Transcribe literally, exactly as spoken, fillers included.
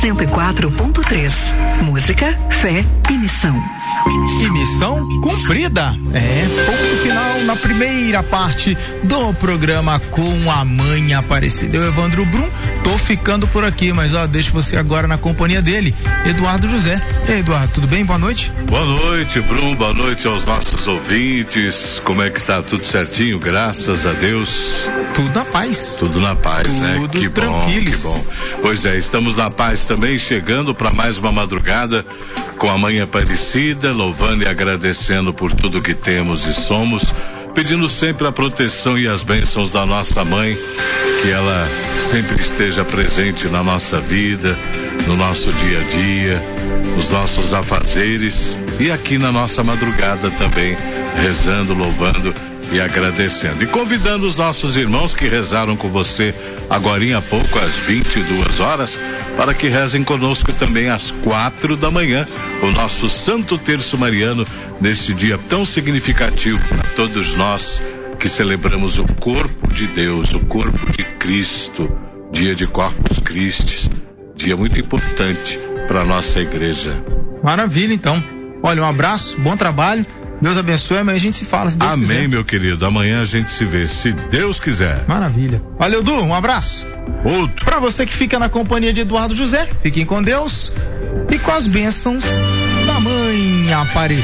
cento e quatro ponto três. Música, fé e missão. E missão cumprida. É, ponto final na primeira parte do programa com a Mãe Aparecida. Eu, Evandro Brum, tô ficando por aqui, mas ó, deixo você agora na companhia dele, Eduardo José. E aí, Eduardo, tudo bem? Boa noite. Boa noite, Brum, boa noite aos nossos ouvintes. Como é que está? Tudo certinho? Graças a Deus. Tudo na paz. Tudo na paz, Tudo né? Que bom, que bom. Pois é, estamos na paz também, chegando para mais uma madrugada com a Mãe Aparecida, louvando e agradecendo por tudo que temos e somos, pedindo sempre a proteção e as bênçãos da nossa mãe, que ela sempre esteja presente na nossa vida, no nosso dia a dia, nos nossos afazeres e aqui na nossa madrugada também, rezando, louvando e agradecendo. E convidando os nossos irmãos que rezaram com você agorinha há pouco, às vinte e duas horas, para que rezem conosco também às quatro da manhã, o nosso Santo Terço Mariano, neste dia tão significativo para todos nós que celebramos o corpo de Deus, o corpo de Cristo, dia de Corpus Christi, dia muito importante para a nossa igreja. Maravilha, então. Olha, um abraço, bom trabalho. Deus abençoe, amanhã a gente se fala, se Deus Amém, quiser. Amém, meu querido. Amanhã a gente se vê, se Deus quiser. Maravilha. Valeu, Du, um abraço. Outro. Pra você que fica na companhia de Eduardo José, fiquem com Deus e com as bênçãos da Mãe Aparecida.